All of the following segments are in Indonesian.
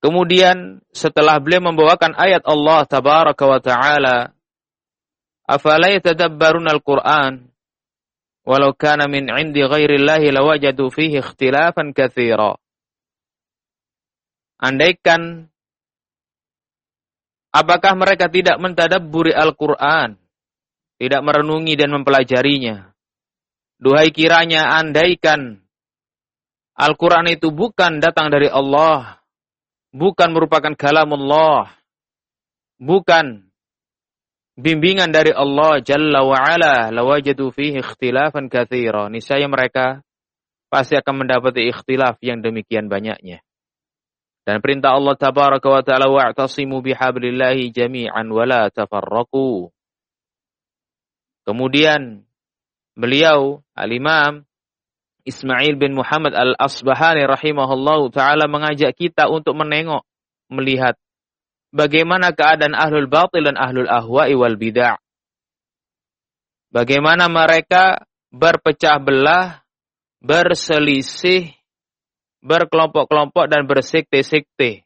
Kemudian setelah beliau membawakan ayat Allah tabaraka wa ta'ala, afala yatadabbaruna al-Qur'an walau kana min 'indi ghairillahi lawajadu fihi ikhtilafan katsira. Andaikan apakah mereka tidak mentadabburi Al-Qur'an, tidak merenungi dan mempelajarinya. Duhai kiranya andaikan Al-Qur'an itu bukan datang dari Allah, bukan merupakan kalamullah, bukan bimbingan dari Allah Jalla wa Ala, lawajadu fihi ikhtilafan katsira. Niscaya mereka pasti akan mendapati ikhtilaf yang demikian banyaknya. Dan perintah Allah tabaraka wa ta'ala, wa'tasimu bihablillahi jami'an wa la tafarraqu. Kemudian beliau Al-Imam Ismail bin Muhammad Al-Asbahani rahimahullahu ta'ala mengajak kita untuk menengok, melihat bagaimana keadaan ahlul batil dan ahlul ahwa'i wal bid'ah. Bagaimana mereka berpecah belah, berselisih, berkelompok-kelompok dan bersekte-sekte.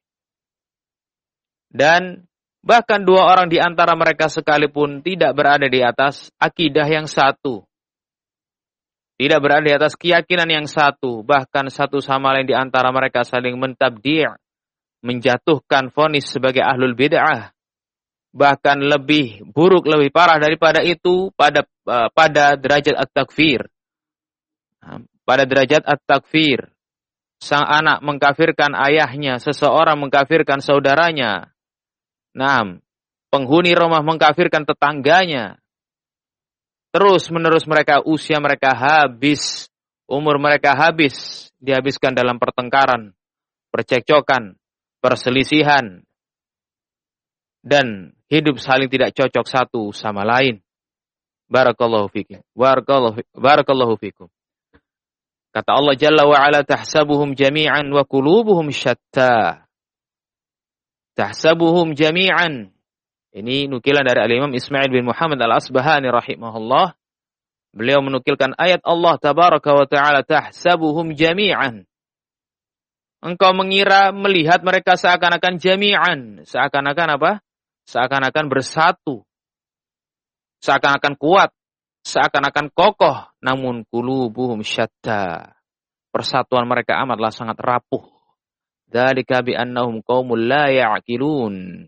Dan bahkan dua orang di antara mereka sekalipun tidak berada di atas akidah yang satu. Tidak berada di atas keyakinan yang satu. Bahkan satu sama lain di antara mereka saling mentabdi', menjatuhkan vonis sebagai ahlul bid'ah. Bahkan lebih buruk, lebih parah daripada itu pada derajat at-takfir. Pada derajat at-takfir. Sang anak mengkafirkan ayahnya, seseorang mengkafirkan saudaranya. Penghuni rumah mengkafirkan tetangganya. Terus menerus mereka, usia mereka habis, umur mereka habis, dihabiskan dalam pertengkaran, percekcokan, perselisihan, dan hidup saling tidak cocok satu sama lain. Barakallahu fikum. Barakallahu fikum. Kata Allah Jalla wa'ala, tahsabuhum jami'an wa qulubuhum syatta. Tahsabuhum jami'an. Ini nukilan dari Al-Imam Ismail bin Muhammad Al-Asbahani rahimahullah. Beliau menukilkan ayat Allah tabaraka wa ta'ala, tahsabuhum jami'an. Engkau mengira, melihat mereka seakan-akan jami'an. Seakan-akan apa? Seakan-akan bersatu. Seakan-akan kuat. Seakan-akan kokoh, namun qulubuhum syatta. Persatuan mereka amatlah sangat rapuh. Dzalika bi annahum qaumul la ya'qilun.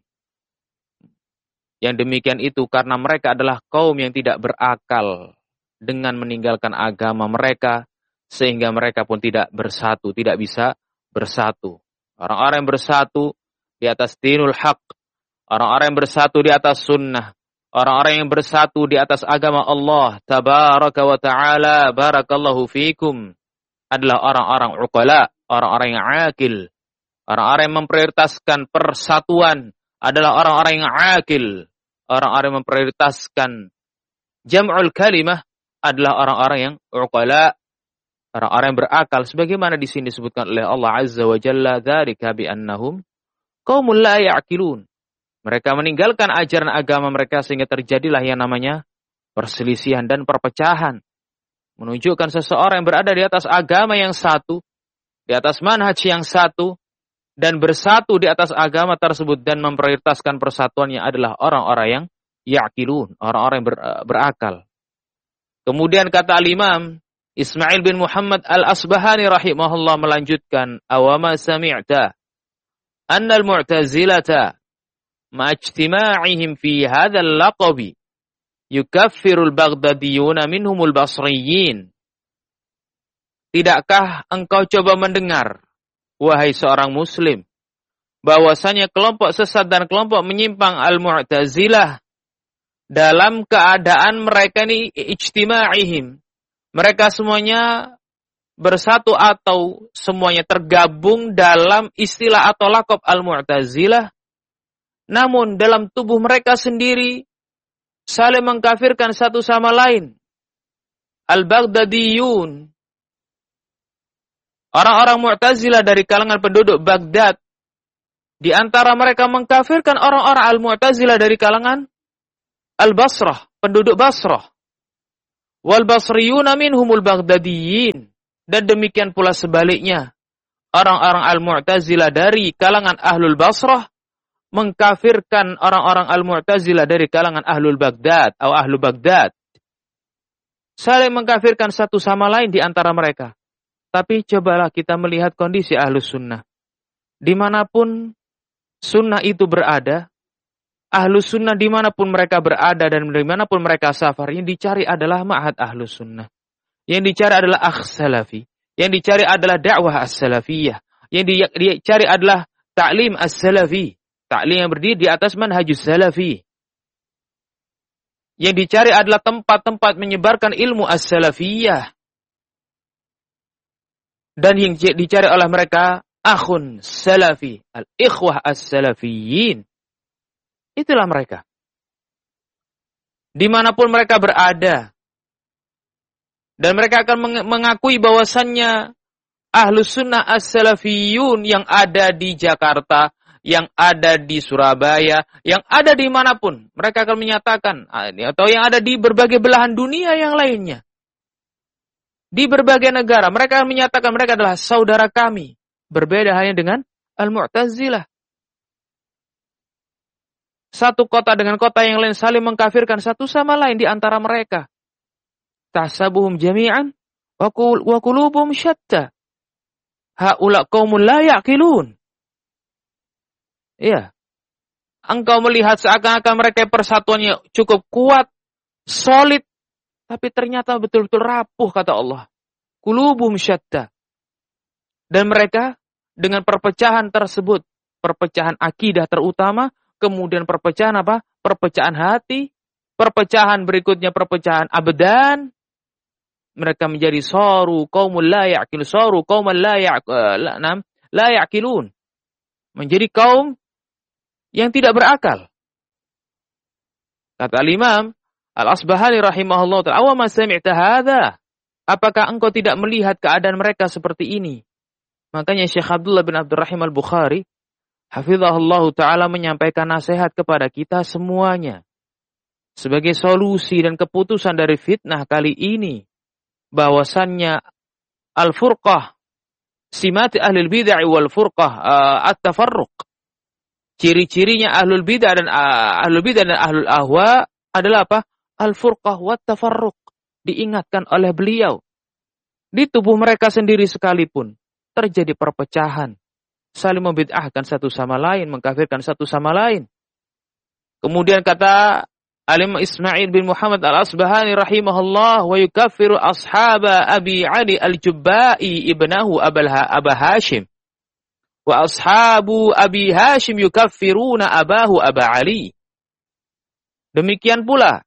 Yang demikian itu karena mereka adalah kaum yang tidak berakal dengan meninggalkan agama mereka, sehingga mereka pun tidak bersatu, tidak bisa bersatu. Orang-orang yang bersatu di atas dinul haq, orang-orang yang bersatu di atas sunnah, orang-orang yang bersatu di atas agama Allah tabaraka wa ta'ala, barakallahu fikum, adalah orang-orang uqala, orang-orang yang akil. Orang-orang yang memprioritaskan persatuan adalah orang-orang yang akil. Orang-orang yang memprioritaskan jam'ul kalimah adalah orang-orang yang uqala, orang-orang yang berakal. Sebagaimana di sini disebutkan oleh Allah Azza wa Jalla, dzalika bi annahum qaumul la ya'qilun. Mereka meninggalkan ajaran agama mereka sehingga terjadilah yang namanya perselisihan dan perpecahan. Menunjukkan seseorang yang berada di atas agama yang satu, di atas manhaj yang satu, dan bersatu di atas agama tersebut dan memprioritaskan persatuannya adalah orang-orang yang ya'qilun, orang-orang yang berakal. Kemudian kata Al-Imam Ismail bin Muhammad Al-Asbahani rahimahullah melanjutkan, awama sami'ta annal mu'tazilata ma'ijtima'ihim fi hadzal laqabi yukaffirul baghdadiyuna minhumul basriyin. Tidakkah engkau coba mendengar, wahai seorang muslim, bahwasanya kelompok sesat dan kelompok menyimpang al-mu'tazilah dalam keadaan mereka ini ijtima'ihim, mereka semuanya bersatu atau semuanya tergabung dalam istilah atau laqab al-mu'tazilah, namun dalam tubuh mereka sendiri saling mengkafirkan satu sama lain. Al-Baghdadiyun, orang-orang Mu'tazilah dari kalangan penduduk Baghdad, di antara mereka mengkafirkan orang-orang Al-Mu'tazilah dari kalangan Al-Basrah, penduduk Basrah. Wal Basriyuna minhumul Baghdadiyin, dan demikian pula sebaliknya. orang-orang Al-Mu'tazilah dari kalangan Ahlul Basrah mengkafirkan orang-orang Al-Mu'tazilah dari kalangan Ahlul Baghdad atau Ahlu Baghdad. Saling mengkafirkan satu sama lain di antara mereka. Tapi cobalah kita melihat kondisi Ahlus Sunnah. Dimanapun Sunnah itu berada, Ahlus Sunnah dimanapun mereka berada dan dimanapun mereka safar, yang dicari adalah ma'had Ahlus Sunnah. Yang dicari adalah akh salafi. Yang dicari adalah dakwah as-salafiyah. Yang dicari adalah ta'lim as-salafi. Ta'lim yang berdiri di atas manhajus salafi. Yang dicari adalah tempat-tempat menyebarkan ilmu as-salafiyah. Dan yang dicari oleh mereka, akhun salafi. Al-ikhwah as-salafiyin. Itulah mereka. Dimanapun mereka berada. Dan mereka akan mengakui bahwasannya Ahlus Sunnah As-Salafiyun yang ada di Jakarta, yang ada di Surabaya, yang ada dimanapun. Mereka akan menyatakan, atau yang ada di berbagai belahan dunia yang lainnya. Di berbagai negara, mereka akan menyatakan mereka adalah saudara kami. Berbeda hanya dengan Al-Mu'tazilah. Satu kota dengan kota yang lain saling mengkafirkan satu sama lain di antara mereka. Tahsabuhum jami'an wa qulubuhum syatta. Haula qaumun la ya'qilun. Iya. Engkau melihat seakan-akan mereka persatuannya cukup kuat, solid, tapi ternyata betul-betul rapuh kata Allah. Qulubuhum syatta. Dan mereka dengan perpecahan tersebut, perpecahan akidah terutama, kemudian perpecahan apa? Perpecahan hati, perpecahan berikutnya perpecahan abdan. Mereka menjadi saru qaumul la ya'qilun, saru qauman la ya'qilun. Menjadi kaum yang tidak berakal. Kata Al-Imam Al-Asbahani rahimahullah ta'ala, "Awa ma sami'ta hadza?" Apakah engkau tidak melihat keadaan mereka seperti ini? Makanya Syekh Abdullah bin Abdurrahim Al-Bukhari hafizahullah ta'ala menyampaikan nasihat kepada kita semuanya. Sebagai solusi dan keputusan dari fitnah kali ini. Bahwasannya al-furqah, simati ahlul bid'ah wal furqah, at-tafarruq. Ciri-cirinya ahlul bid'ah dan ahlul ahwa adalah apa? Al-furqah wat tafarruq. Diingatkan oleh beliau. Di tubuh mereka sendiri sekalipun terjadi perpecahan, saling membid'ahkan satu sama lain, mengkafirkan satu sama lain. Kemudian kata Al-Imam Ismail bin Muhammad Al-Asbahani rahimahullah, wa yukaffiru ashaba Abi Ali Al-Jubba'i ibnahu Aba Hashim. Wa ashabu Abi Hashim yukaffiruna abahu Aba Ali. Demikian pula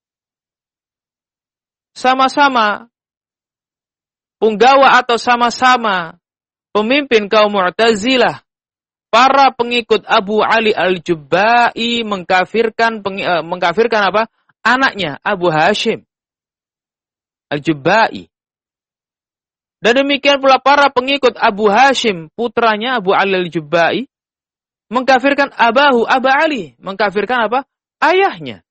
sama-sama punggawa atau sama-sama pemimpin kaum Mu'tazilah, para pengikut Abu Ali Al-Jubba'i mengkafirkan apa? Anaknya Abu Hashim Al-Jubba'i. Dan demikian pula para pengikut Abu Hashim, putranya Abu Ali Al-Jubba'i, mengkafirkan Abahu Aba Ali, mengkafirkan apa? Ayahnya.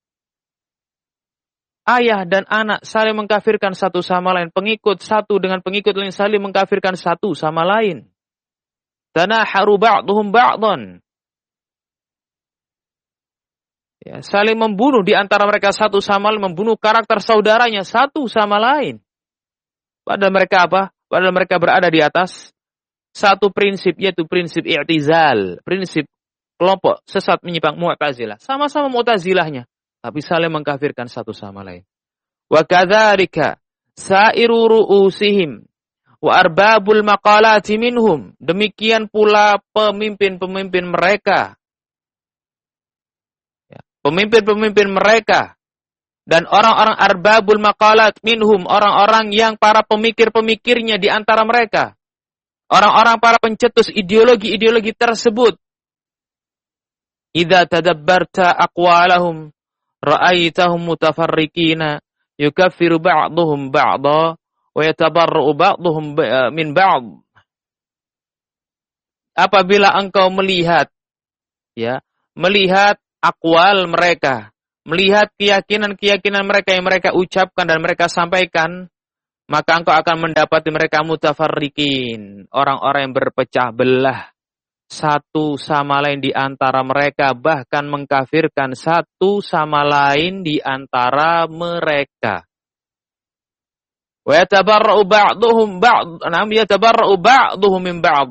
Ayah dan anak saling mengkafirkan satu sama lain. Pengikut satu dengan pengikut lain saling mengkafirkan satu sama lain. Tanaharu ba'duhum ba'dan. Ya, saling membunuh di antara mereka satu sama lain, membunuh karakter saudaranya satu sama lain. Padahal mereka apa? Padahal mereka berada di atas satu prinsip, yaitu prinsip i'tizal, prinsip kelompok sesat menyimpang Mu'tazilah. Sama-sama Mu'tazilahnya, tapi saling mengkafirkan satu sama lain. Wa kadzalika sa'iru ru'usihim wa arbabul maqalati minhum. Demikian pula pemimpin-pemimpin mereka. Ya, pemimpin-pemimpin mereka. Dan orang-orang arbabul maqalat minhum. Orang-orang yang para pemikir-pemikirnya di antara mereka. Orang-orang para pencetus ideologi-ideologi tersebut. Idza tadabbarta aqwalahum ra'aitahum mutafarriqina yukaffiru ba'dhum ba'dha wa yatabarra'u ba'dhum min ba'd. Apabila engkau melihat aqwal mereka, melihat keyakinan-keyakinan mereka yang mereka ucapkan dan mereka sampaikan, maka engkau akan mendapati mereka mutafarriqin, orang-orang yang berpecah belah satu sama lain di antara mereka, bahkan mengkafirkan satu sama lain di antara mereka. Wa yatabarra'u ba'dhum min ba'd.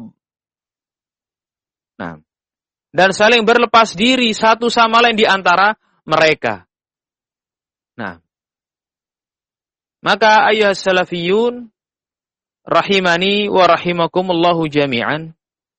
Nah, dan saling berlepas diri satu sama lain di antara mereka. Nah, maka ayyuhas salafiyun rahimani wa rahimakumullahu jami'an.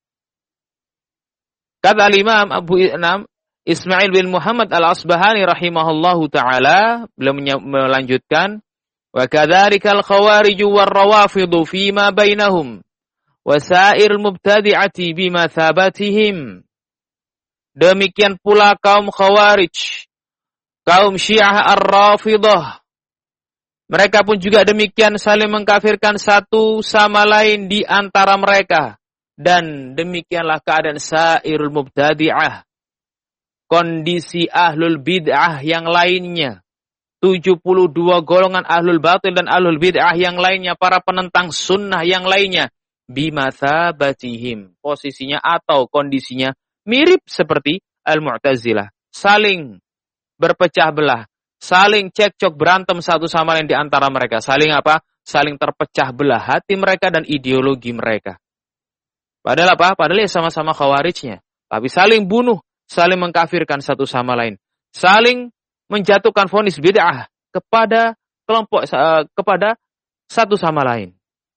Kata Imam Abu Ismail bin Muhammad Al-Asbahani rahimahullahu taala, beliau melanjutkan, wa kadzalika al-khawarij war-rawafidhu fima bainahum wa sa'ir mubtadi'ati bima thabatihim. Demikian pula kaum Khawarij, kaum Syiah Ar-Rafidah, mereka pun juga demikian saling mengkafirkan satu sama lain di antara mereka. Dan demikianlah keadaan sa'irul mubtadi'ah, kondisi ahlul bid'ah yang lainnya. 72 golongan ahlul batil dan ahlul bid'ah yang lainnya, para penentang sunnah yang lainnya. Bimathabatihim, posisinya atau kondisinya mirip seperti al-Mu'tazilah. Saling berpecah belah, saling cekcok, berantem satu sama lain di antara mereka. Saling apa? Saling terpecah belah hati mereka dan ideologi mereka. Padahal apa? Padahal ya sama-sama khawarijnya. Tapi saling bunuh, saling mengkafirkan satu sama lain. Saling menjatuhkan vonis bid'ah kepada kelompok, kepada satu sama lain.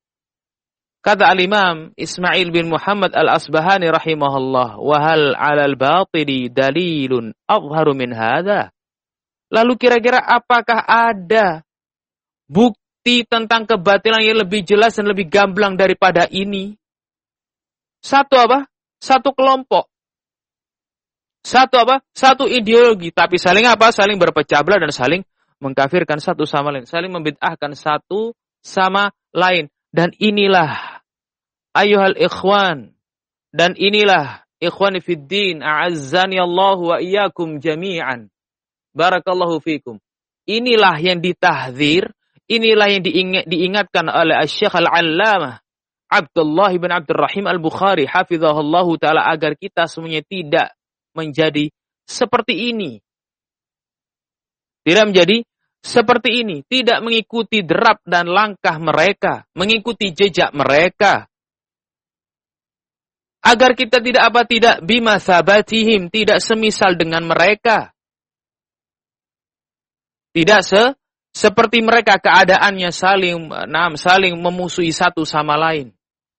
Kata al-Imam Ismail bin Muhammad Al-Asbahani rahimahullah, wa hal 'alal batili dalilun adharu min hadza. Lalu kira-kira apakah ada bukti tentang kebatilan yang lebih jelas dan lebih gamblang daripada ini? Satu apa? Satu kelompok. Satu apa? Satu ideologi. Tapi saling apa? Saling berpecah belah dan saling mengkafirkan satu sama lain. Saling membid'ahkan satu sama lain. Dan inilah ayyuhal ikhwan. Dan inilah ikhwani fid din. A'azzani Allah wa iyyakum jami'an. Barakallahu fikum. Inilah yang ditahdzir. Inilah yang diingatkan oleh Syekh Al-Allamah Abdullah bin Abdurrahim Al-Bukhari hafizahullahu ta'ala, agar kita semuanya tidak menjadi seperti ini. Tidak menjadi seperti ini. Tidak mengikuti derap dan langkah mereka. Mengikuti jejak mereka. Agar kita tidak apa? Tidak bimathabatihim. Tidak semisal dengan mereka. Tidak seperti mereka keadaannya saling memusuhi satu sama lain.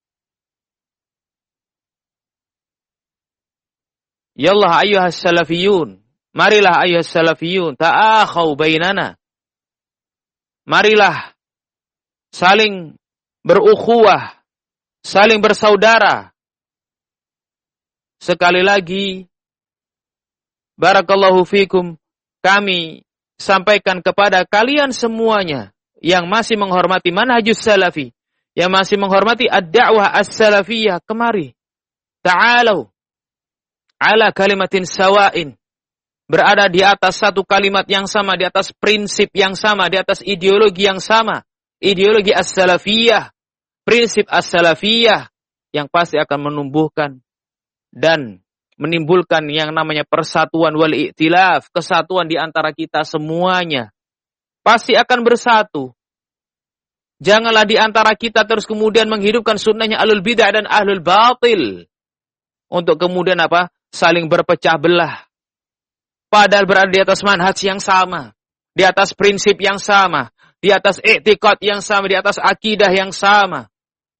Yallah ayyuhas salafiyun. Marilah ayyuhas salafiyun. Ta'akhau bainana. Marilah saling berukhuwah. Saling bersaudara. Sekali lagi, barakallahu fikum, kami sampaikan kepada kalian semuanya yang masih menghormati manhajus salafi, yang masih menghormati ad-da'wah as-salafiyah, kemari. Ta'alau ala kalimatin sawa'in. Berada di atas satu kalimat yang sama, di atas prinsip yang sama, di atas ideologi yang sama. Ideologi as-salafiyah, prinsip as-salafiyah yang pasti akan menumbuhkan dan menimbulkan yang namanya persatuan wal i'tilaf, kesatuan di antara kita semuanya. Pasti akan bersatu. Janganlah di antara kita terus kemudian menghidupkan sunnahnya ahlul bid'ah dan ahlul batil. Untuk kemudian apa? Saling berpecah belah. Padahal berada di atas manhaj yang sama. Di atas prinsip yang sama. Di atas i'tiqad yang sama. Di atas akidah yang sama.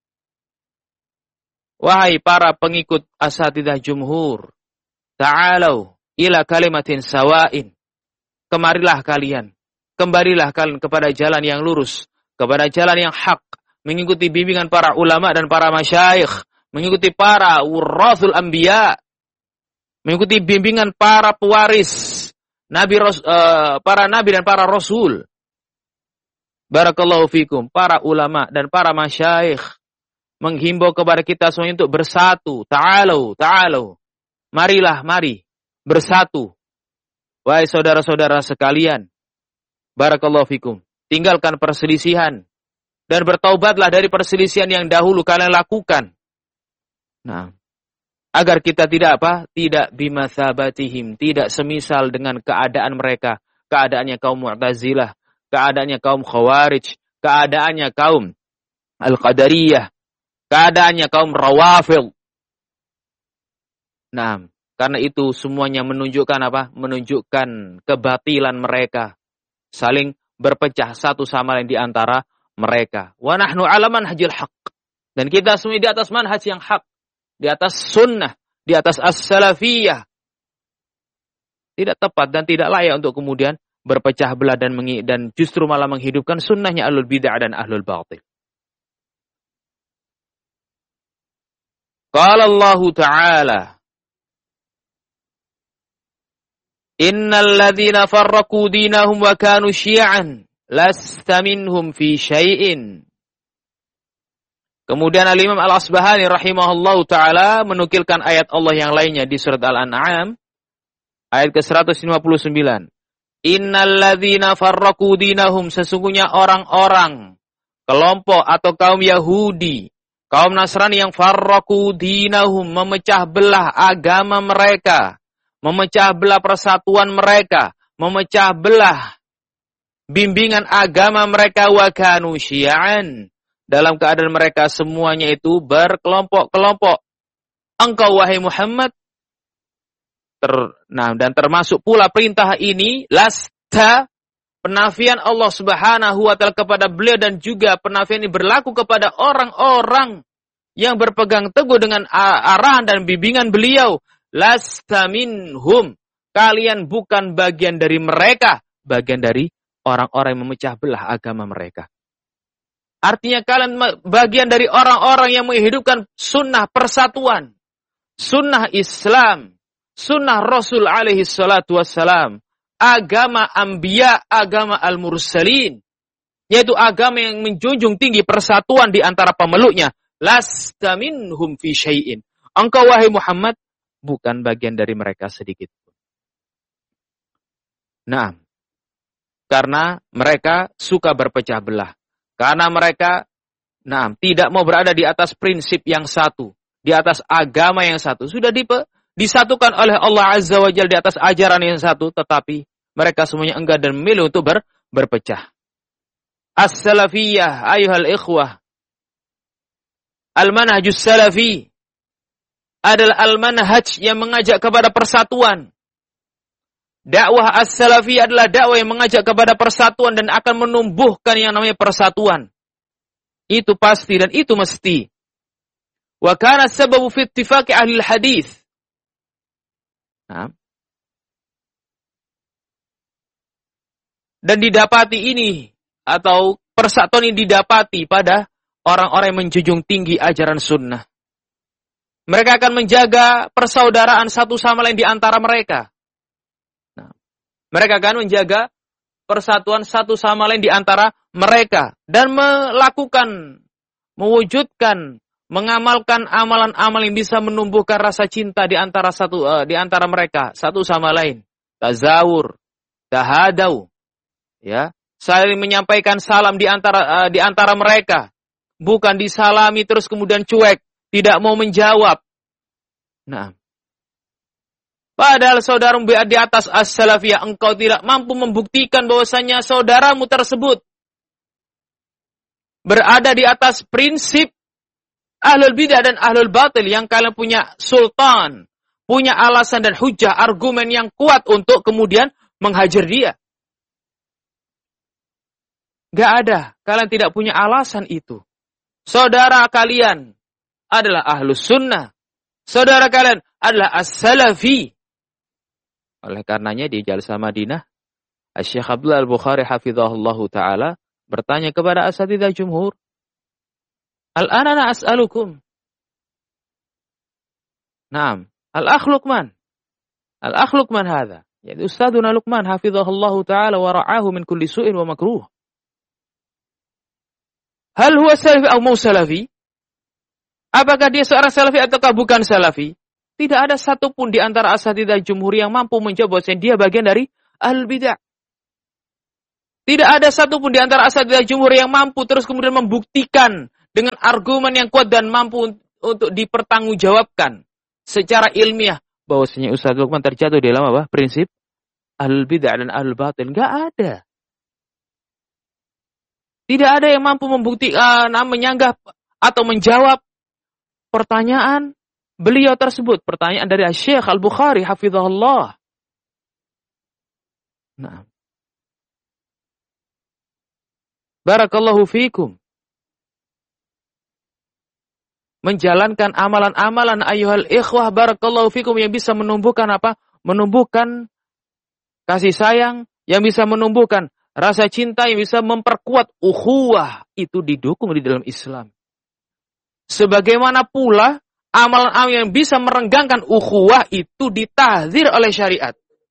Wahai para pengikut asatidzah jumhur. Ta'alau ila kalimatin sawa'in. Kemarilah kalian. Kembalilah kalian kepada jalan yang lurus. Kepada jalan yang hak. Mengikuti bimbingan para ulama dan para masyayikh. Mengikuti para wurrathul anbiya. Mengikuti bimbingan para pewaris. Para nabi dan para rasul. Barakallahu fikum. Para ulama dan para masyayikh. Menghimbau kepada kita semuanya untuk bersatu. Ta'alau. Mari. Bersatu. Wahai saudara-saudara sekalian. Barakallahu fikum. Tinggalkan perselisihan. dan bertaubatlah dari perselisihan yang dahulu kalian lakukan. Nah, agar kita tidak apa? Tidak bimatsabatihim, tidak semisal dengan keadaan mereka, keadaannya kaum Mu'tazilah, keadaannya kaum Khawarij, keadaannya kaum Al-Qadariyah, keadaannya kaum Rawafid. Nah, karena itu semuanya menunjukkan apa? Menunjukkan kebatilan mereka, saling berpecah satu sama lain di antara mereka. Wa nahnu 'ala manhajil haqq. Dan kita semua di atas manhaj yang hak, di atas sunnah, di atas as-salafiyah. Tidak tepat dan tidak layak untuk kemudian berpecah belah dan justru malah menghidupkan sunnahnya ahlul bid'ah dan ahlul batil. Qala Allah Ta'ala, Innal ladzina farraqu dinahum wa kanu syi'an lasta minhum fi syai'in. Kemudian Al-Imam Al-Asbahani rahimahullahu taala menukilkan ayat Allah yang lainnya di surat Al-An'am ayat ke-159. Innal ladzina farraqu dinahum, sesungguhnya orang-orang kelompok atau kaum Yahudi, kaum Nasrani yang farraqu dinahum, memecah belah agama mereka, memecah belah persatuan mereka, memecah belah bimbingan agama mereka, wa kanu syi'an, dalam keadaan mereka semuanya itu berkelompok-kelompok. Engkau wahai Muhammad, dan termasuk pula perintah ini, lasta, penafian Allah Subhanahu wa taala kepada beliau, dan juga penafian ini berlaku kepada orang-orang yang berpegang teguh dengan arahan dan bimbingan beliau. Lasta minhum, kalian bukan bagian dari mereka, bagian dari orang-orang yang memecah belah agama mereka. Artinya kalian bagian dari orang-orang yang menghidupkan sunnah persatuan, sunnah Islam, sunnah Rasul alaihi salatu wassalam, agama anbiya, agama al-mursalin, yaitu agama yang menjunjung tinggi persatuan di antara pemeluknya. Lasta minhum fi syai'in, engkau wahai Muhammad bukan bagian dari mereka sedikit pun. Nah, karena mereka suka berpecah belah. Karena mereka tidak mau berada di atas prinsip yang satu, di atas agama yang satu. Sudah disatukan oleh Allah Azza wa Jalla di atas ajaran yang satu, tetapi mereka semuanya enggan dan memilih untuk berpecah. As-salafiyah, ayuhal ikhwah. Al-manhajus salafi adalah al-manhaj yang mengajak kepada persatuan. Dakwah as-salafi adalah dakwah yang mengajak kepada persatuan dan akan menumbuhkan yang namanya persatuan. Itu pasti dan itu mesti. Wa kana sababu fi ittifaqi ahli hadis. Dan didapati ini atau persatuan ini didapati pada orang-orang yang menjunjung tinggi ajaran sunnah. Mereka akan menjaga persaudaraan satu sama lain di antara mereka. Mereka akan menjaga persatuan satu sama lain di antara mereka dan mewujudkan, mengamalkan amalan-amalan yang bisa menumbuhkan rasa cinta di antara mereka satu sama lain. Tazawur, tahadau, ya, saling menyampaikan salam di antara mereka, bukan disalami terus kemudian cuek, tidak mau menjawab. Nah, padahal saudaramu di atas as-salafiyah, engkau tidak mampu membuktikan bahwasanya saudaramu tersebut berada di atas prinsip ahlul bidah dan ahlul batil yang kalian punya sultan, punya alasan dan hujah, argumen yang kuat untuk kemudian menghajar dia. Gak ada, kalian tidak punya alasan itu. Saudara kalian adalah ahlus sunnah, saudara kalian adalah as-salafi. Oleh karenanya di Jalsah Madinah, Syekh Abdullah Al-Bukhari hafizahullahu ta'ala bertanya kepada asatidzah jumhur, Al-ana as'alukum. Naam, al-akh Luqman. Al-akh Luqman hadha. Yaitu Ustadzuna Luqman hafizahullahu ta'ala wa ra'ahu min kulli su'in wa makruh. Hal huwa salafi atau mau salafi? Apakah dia seorang salafi ataukah bukan salafi? Tidak ada satupun di antara asatidzah jumhur yang mampu menjawab bahwa dia bagian dari ahlul bidah. Tidak ada satupun di antara asatidzah jumhur yang mampu terus kemudian membuktikan dengan argumen yang kuat dan mampu untuk dipertanggungjawabkan secara ilmiah bahwasanya Ustaz Lukman terjatuh di dalam apa? Prinsip ahlul bid'ah dan ahlul batil. Enggak ada. Tidak ada yang mampu membuktikan, menyanggah atau menjawab pertanyaan beliau tersebut. Pertanyaan dari Syekh Al-Bukhari hafizahullah. Nah. Barakallahu fiikum. Menjalankan amalan-amalan ayyuhal ikhwah barakallahu fiikum yang bisa menumbuhkan apa? Menumbuhkan kasih sayang, yang bisa menumbuhkan rasa cinta, yang bisa memperkuat ukhuwah, itu didukung di dalam Islam. Sebagaimana pula amalan-amalan yang bisa merenggangkan ukhuwah itu ditahdzir oleh syariat.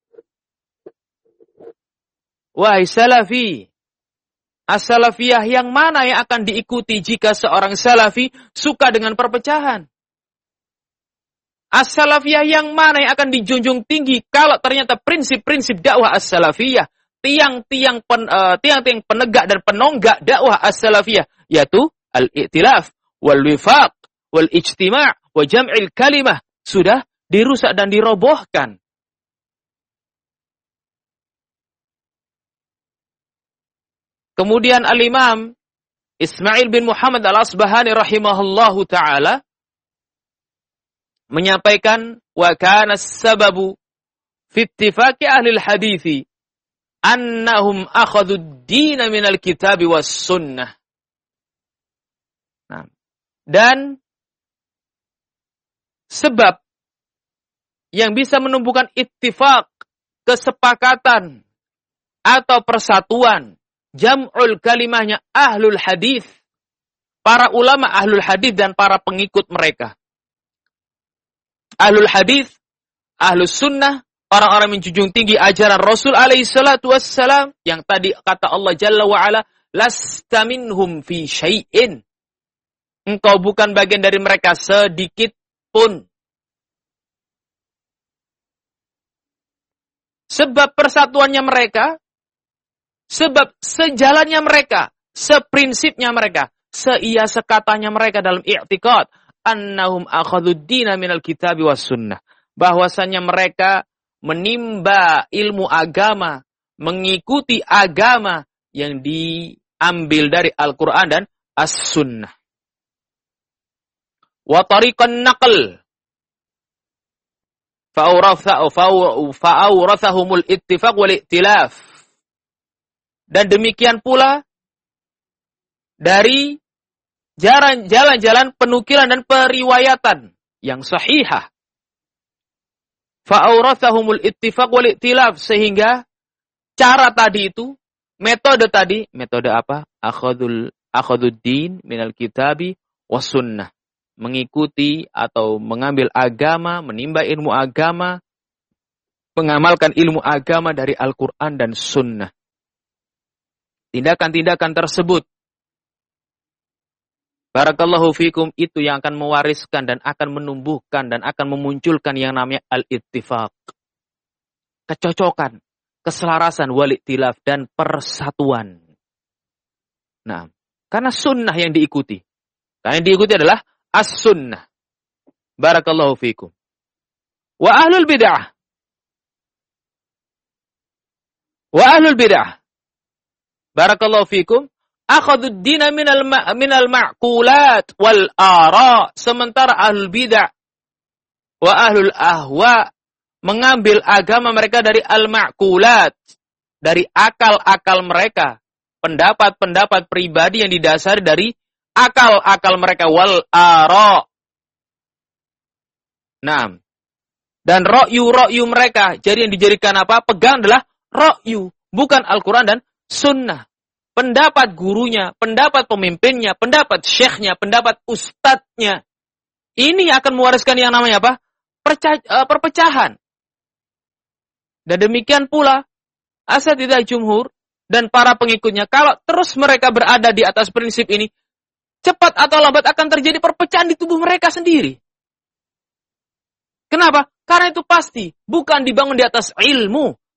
Wahai salafi, as-salafiyah yang mana yang akan diikuti jika seorang salafi suka dengan perpecahan? As-salafiyah yang mana yang akan dijunjung tinggi kalau ternyata prinsip-prinsip dakwah as-salafiyah, tiang-tiang penegak dan penonggak dakwah as-salafiyah, yaitu al-i'tilaf, wal-wifaq, wal-ijtima' wa jam'il kalimah, sudah dirusak dan dirobohkan. Kemudian Al-Imam Ismail bin Muhammad Al-Asbahani rahimahullahu ta'ala menyampaikan wa kana as-sababu fi ittifaqi ahli al-hadithi annahum akhadhu ad-din min al-kitab was sunnah. Nah, dan sebab yang bisa menumbuhkan ittifaq, kesepakatan atau persatuan jam'ul kalimahnya ahlul hadis, para ulama ahlul hadis dan para pengikut mereka. Ahlul hadis, ahlus sunnah, orang-orang menjunjung tinggi ajaran Rasul alaihi salatu wassalam, yang tadi kata Allah Jalla wa'ala, lasta minhum fi syai'in. Engkau bukan bagian dari mereka sedikit pun. Sebab persatuannya mereka, sebab sejalannya mereka, seprinsipnya mereka, seia sekatanya mereka dalam i'tiqad annahum akhadud dina minal kitabi was sunnah, bahwasanya mereka menimba ilmu agama, mengikuti agama yang diambil dari Al-Qur'an dan As-Sunnah. Wa tariqan naql fa'awrathahumul ittifaq wal i'tilaf. Dan demikian pula dari jalan-jalan penukilan dan periwayatan yang sahihah. Fa'awrathahumul ittifaq wal i'tilaf, sehingga cara tadi itu, metode apa? Akhaduddin minal kitabi was sunnah. Mengikuti atau mengambil agama, menimba ilmu agama, mengamalkan ilmu agama dari Al-Qur'an dan sunnah. Tindakan-tindakan tersebut, barakallahu fikum, itu yang akan mewariskan dan akan menumbuhkan dan akan memunculkan yang namanya al-ittifaq. Kecocokan, keselarasan, wal-i'tilaf, dan persatuan. Nah, karena sunnah yang diikuti. Karena yang diikuti adalah as-sunnah. Barakallahu fikum. Wa ahlul bid'ah. Barakallahu fikum, akhadud dina minal ma'qulat wal ara. Sementara ahlul bid'ah wa ahlul ahwa mengambil agama mereka dari al-ma'qulat, dari akal-akal mereka, pendapat-pendapat pribadi yang didasari dari akal-akal mereka, wal ara. Nah, dan ra'yu mereka, jadi yang dijadikan apa? Pegang adalah ra'yu, bukan Al-Qur'an dan sunnah. Pendapat gurunya, pendapat pemimpinnya, pendapat syekhnya, pendapat ustadznya. Ini akan mewariskan yang namanya apa? Perpecahan. Dan demikian pula asatidzah jumhur dan para pengikutnya, kalau terus mereka berada di atas prinsip ini, cepat atau lambat akan terjadi perpecahan di tubuh mereka sendiri. Kenapa? Karena itu pasti bukan dibangun di atas ilmu,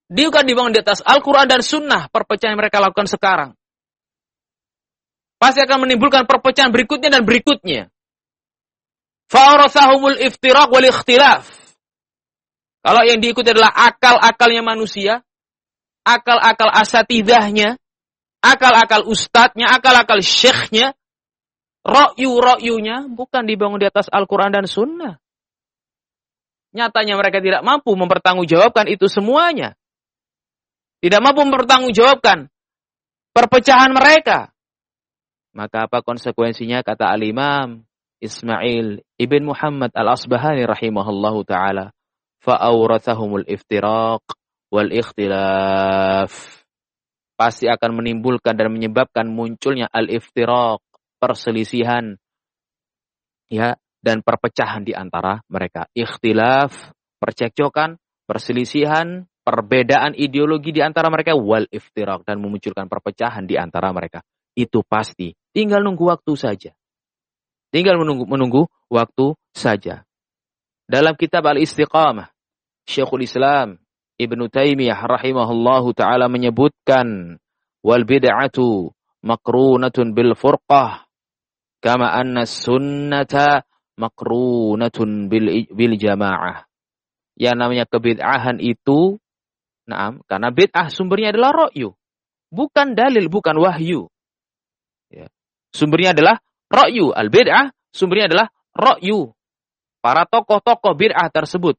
Dia kan dibangun di atas Al-Quran dan Sunnah, perpecahan yang mereka lakukan sekarang. Pasti akan menimbulkan perpecahan berikutnya dan berikutnya. Fa'arathahumul iftiraq wal ikhtilaf. Kalau yang diikuti adalah akal-akalnya manusia, akal-akal asatidahnya, akal-akal ustadznya, akal-akal syekhnya, ra'yu-ra'yunya, bukan dibangun di atas Al-Quran dan Sunnah. Nyatanya mereka tidak mampu mempertanggungjawabkan itu semuanya. Tidak mampu mempertanggungjawabkan perpecahan mereka. Maka apa konsekuensinya, kata Al-Imam Ismail ibn Muhammad al-Asbahani rahimahullahu ta'ala, fa'awrathahumul iftiraq wal ikhtilaf. Pasti akan menimbulkan dan menyebabkan munculnya al-iftiraq, perselisihan, ya, dan perpecahan di antara mereka. Ikhtilaf, percekcokan, perselisihan, perbedaan ideologi di antara mereka, wal iftiraq, dan memunculkan perpecahan di antara mereka. Itu pasti. Tinggal nunggu waktu saja. Tinggal menunggu waktu saja. Dalam kitab Al-Istiqamah, Syekhul Islam Ibnu Taimiyah rahimahullahu ta'ala menyebutkan, wal bid'atu makrunatun bil furqah, kama anna sunnata makrunatun bil jamaah. Yang namanya kebid'ahan itu, karena bid'ah sumbernya adalah ra'yu. Bukan dalil, bukan wahyu. Ya. Sumbernya adalah ra'yu. Al-bid'ah sumbernya adalah ra'yu. Para tokoh-tokoh bid'ah tersebut.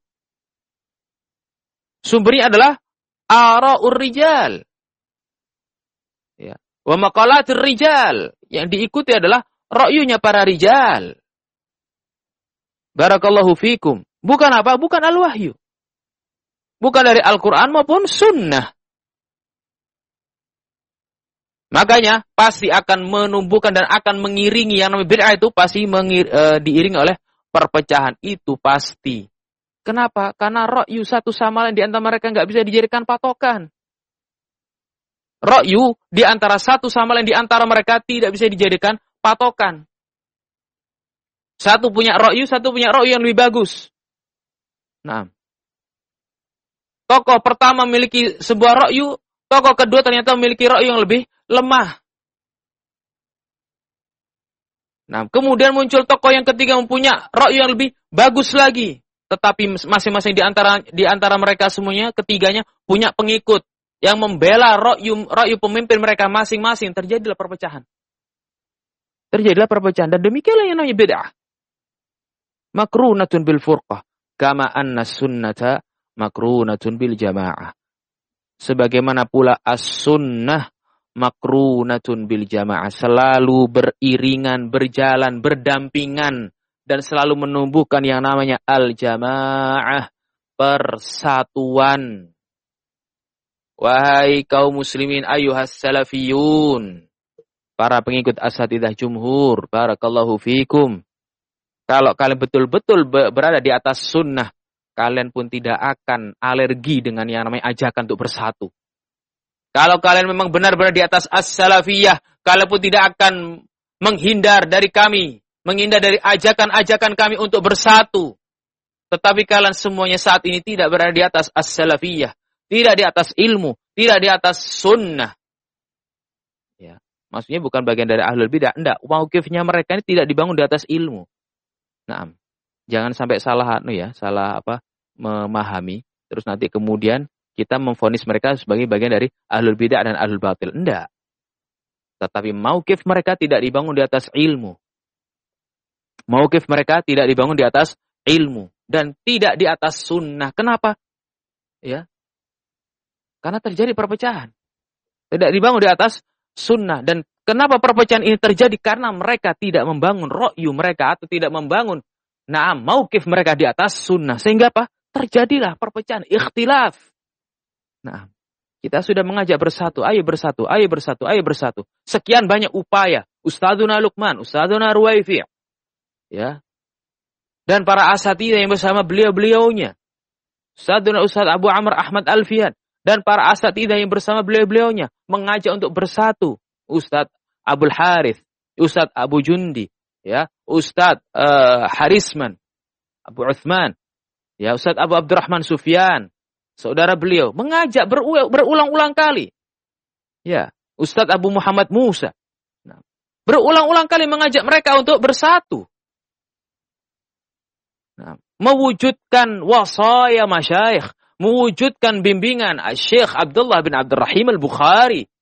Sumbernya adalah ara'ur rijal. Ya. Wa maqalatir rijal. Yang diikuti adalah ra'yunya para rijal. Barakallahu fikum. Bukan apa? Bukan al-wahyu. Bukan dari Al-Quran maupun sunnah. Makanya pasti akan menumbuhkan dan akan mengiringi yang namanya bid'ah itu pasti diiringi oleh perpecahan. Itu pasti. Kenapa? Karena ra'yu satu sama lain di antara mereka nggak bisa dijadikan patokan. Ra'yu di antara satu sama lain di antara mereka tidak bisa dijadikan patokan. Satu punya ra'yu yang lebih bagus. Nah, tokoh pertama memiliki sebuah ra'yu, tokoh kedua ternyata memiliki ra'yu yang lebih lemah. Nah, kemudian muncul tokoh yang ketiga mempunyai ra'yu yang lebih bagus lagi. Tetapi masing-masing di antara mereka semuanya, ketiganya punya pengikut yang membela ra'yu pemimpin mereka masing-masing. Terjadilah perpecahan. Dan demikianlah yang namanya bid'ah. Makrunatun bil furqah. Kama anna sunnata makrunatun bil jamaah. Sebagaimana pula as-sunnah makrunatun bil jamaah, selalu beriringan, berjalan, berdampingan, dan selalu menumbuhkan yang namanya al-jamaah, persatuan. Wahai kaum muslimin ayyuhas salafiyun, para pengikut asatidah jumhur, barakallahu fikum. Kalau kalian betul-betul berada di atas sunnah, kalian pun tidak akan alergi dengan yang namanya ajakan untuk bersatu. Kalau kalian memang benar-benar di atas as-salafiyah, kalian pun tidak akan menghindar dari kami, menghindar dari ajakan-ajakan kami untuk bersatu. Tetapi kalian semuanya saat ini tidak berada di atas as-salafiyah, tidak di atas ilmu, tidak di atas sunnah. Ya, maksudnya bukan bagian dari ahlul bidah, enggak. Mauqifnya mereka ini tidak dibangun di atas ilmu. Nah, jangan sampai salah memahami, terus nanti kemudian kita memvonis mereka sebagai bagian dari ahlul bidah dan ahlul batil. Enggak. Tetapi mauqif mereka tidak dibangun di atas ilmu. Mauqif mereka tidak dibangun di atas ilmu dan tidak di atas sunnah. Kenapa? Ya. Karena terjadi perpecahan. Tidak dibangun di atas sunnah. Dan kenapa perpecahan ini terjadi? Karena mereka tidak membangun ra'yu mereka atau tidak membangun mauqif mereka di atas sunnah. Sehingga apa? Terjadilah perpecahan, ikhtilaf. Nah, kita sudah mengajak bersatu, ayo bersatu, ayo bersatu, ayo bersatu. Sekian banyak upaya. Ustadzuna Luqman, Ustadzuna Ruwaifi', ya. Dan para asatidzah yang bersama beliau-beliaunya. Ustadzuna Ustadz Abu Amr Ahmad Alfian. Dan para asatidzah yang bersama beliau-beliaunya. Mengajak untuk bersatu. Ustadz Abul Harith, Ustadz Abu Jundi, ya. Ustadz Harisman, Abu Uthman, ya. Ustadz Abu Abdurrahman Sufyan, saudara beliau, mengajak berulang-ulang kali. Ya, Ustadz Abu Muhammad Musa. Nah, berulang-ulang kali mengajak mereka untuk bersatu. Nah, mewujudkan wasaya masyayikh, mewujudkan bimbingan Syekh Abdullah bin Abdurrahim Al-Bukhari